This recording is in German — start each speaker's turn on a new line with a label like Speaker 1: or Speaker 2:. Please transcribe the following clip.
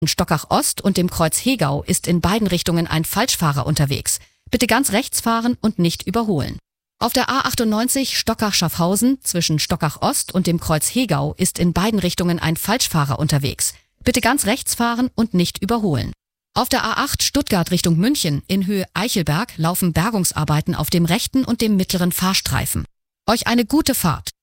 Speaker 1: Stockach Ost und dem Kreuz Hegau ist in beiden Richtungen ein Falschfahrer unterwegs. Bitte ganz rechts fahren und nicht überholen. Auf der A98 Stockach-Schaffhausen zwischen Stockach Ost und dem Kreuz Hegau ist in beiden Richtungen ein Falschfahrer unterwegs. Bitte ganz rechts fahren und nicht überholen. Auf der A8 Stuttgart Richtung München in Höhe Eichelberg laufen Bergungsarbeiten auf dem rechten und dem mittleren Fahrstreifen. Euch eine gute Fahrt.